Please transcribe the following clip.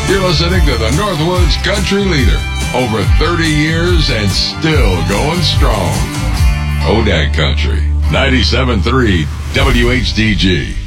You're listening to the Northwoods Country Leader. Over 30 years and still going strong. ODAG Country, 97.3 WHDG.